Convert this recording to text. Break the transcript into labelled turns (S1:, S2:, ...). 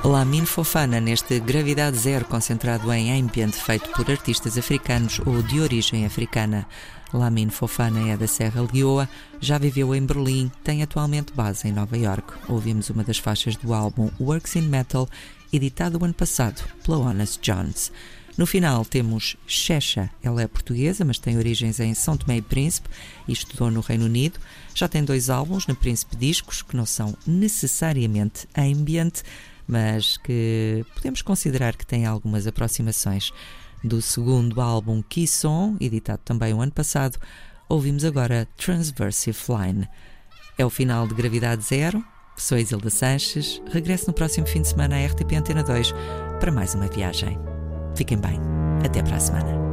S1: Lamin Fofana, neste Gravidade Zero, concentrado em ambiente feito por artistas africanos ou de origem africana. Lamin Fofana é da Serra Leoa, já viveu em Berlim, tem atualmente base em Nova Iorque. Ouvimos uma das faixas do álbum Works in Metal, editado o ano passado pela Honest Jones. No final temos Xexa. Ela é portuguesa, mas tem origens em São Tomé e Príncipe e estudou no Reino Unido. Já tem 2 álbuns na Príncipe Discos, que não são necessariamente ambient, mas que podemos considerar que têm algumas aproximações. Do segundo álbum Kisson, editado também o ano passado, ouvimos agora Transversive Line. É o final de Gravidade Zero. Sou a Isilda Sanches. Regresso no próximo fim de semana à RTP Antena 2 para mais uma viagem. Fiquem bem. Até para a semana.